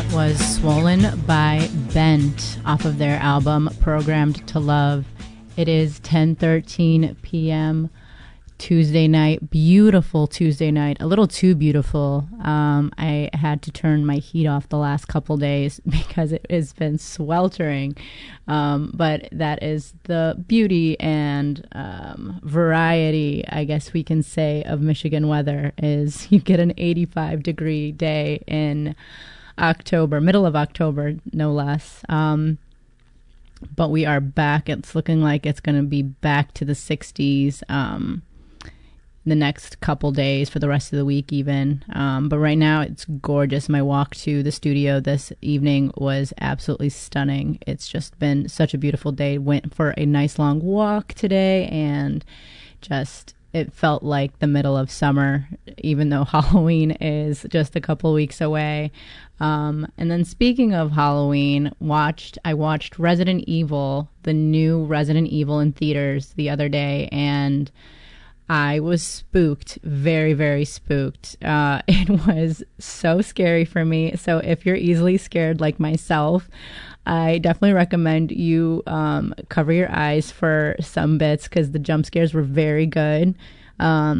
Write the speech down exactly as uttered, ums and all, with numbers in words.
Was Swollen by Bent off of their album Programmed to Love. It is ten thirteen p.m. Tuesday night. Beautiful Tuesday night. A little too beautiful. Um, I had to turn my heat off the last couple days because it has been sweltering. Um, but that is the beauty and um, variety, I guess we can say, of Michigan weather is you get an eighty-five degree day in October, middle of October, no less. Um, but we are back. It's looking like it's going to be back to the sixties um, the next couple days for the rest of the week even. Um, but right now it's gorgeous. My walk to the studio this evening was absolutely stunning. It's just been such a beautiful day. Went for a nice long walk today and just... it felt like the middle of summer, even though Halloween is just a couple weeks away. Um, and then speaking of Halloween, watched I watched Resident Evil, the new Resident Evil in theaters the other day, and I was spooked, very, very spooked. Uh, it was so scary for me. So if you're easily scared like myself, I definitely recommend you um, cover your eyes for some bits because the jump scares were very good. Um,